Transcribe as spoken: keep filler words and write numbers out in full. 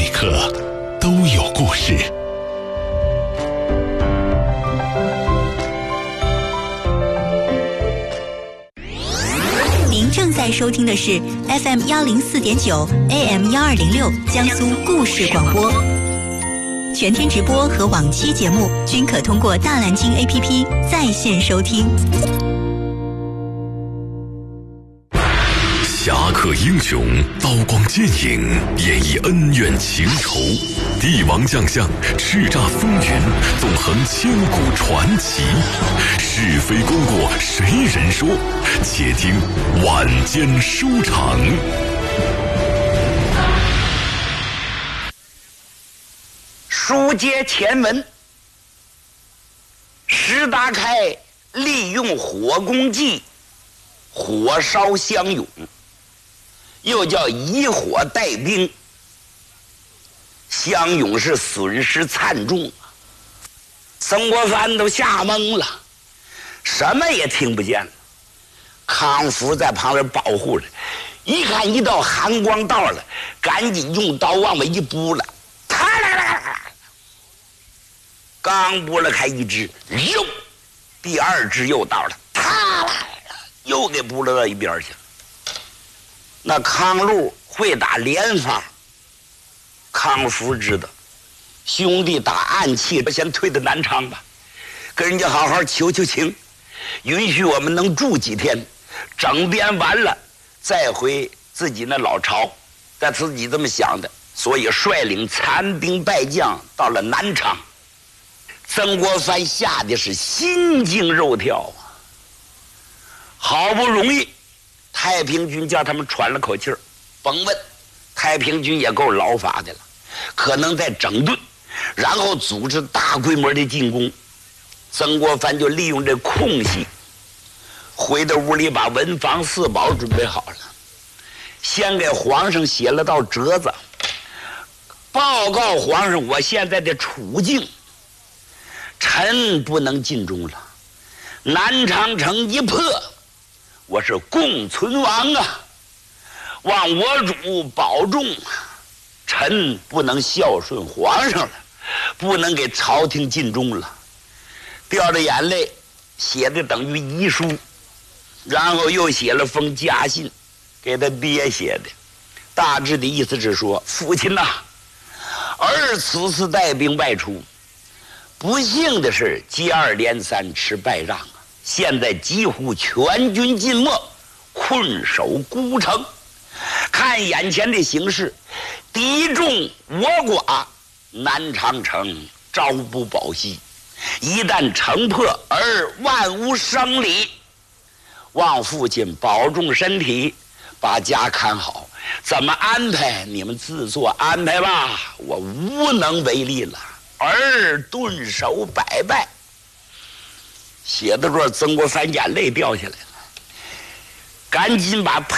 每刻都有故事。 您正在收听的是 F M 幺零四点九 A M 幺二零六江苏故事广播，全天直播和往期节目均可通过大蓝鲸 A P P 在线收听。 侠客英雄，刀光剑影，演绎恩怨情仇；帝王将相，叱咤风云，纵横千古传奇。是非功过谁人说？且听晚间书场。 书接前文，石达开利用火攻计，火烧襄勇，又叫以火带兵。襄勇是损失惨重啊，曾国藩都吓懵了，什么也听不见了。康福在旁边保护着，一看一道寒光到了，赶紧用刀往外一拨了，啪啦啦啦，刚拨了开一只，又第二只又到了，啪啦，又给拨了到一边去了。那康禄会打连发，康福知道，兄弟打暗器，先退到南昌吧，跟人家好好求求情，允许我们能住几天，整编完了再回自己那老巢。他自己这么想的，所以率领残兵败将到了南昌。曾国藩吓得是心惊肉跳啊！好不容易太平军叫他们喘了口气儿，甭问，太平军也够劳法的了，可能在整顿，然后组织大规模的进攻。曾国藩就利用这空隙，回到屋里把文房四宝准备好了，先给皇上写了道折子，报告皇上我现在的处境。臣不能尽忠了，南昌城一破，我是共存亡啊！望我主保重，臣不能孝顺皇上了，不能给朝廷尽忠了。掉着眼泪，写的等于遗书，然后又写了封家信，给他爹写的，大致的意思是说：父亲呐、啊，儿此次带兵外出。不幸的是，接二连三吃败仗啊！现在几乎全军尽没，困守孤城。看眼前的形势，敌众我寡，南昌城朝不保夕。一旦城破，而万无生理。望父亲保重身体，把家看好。怎么安排，你们自作安排吧，我无能为力了。儿顿首百拜，写到这儿，曾国藩眼泪掉下来了，赶紧把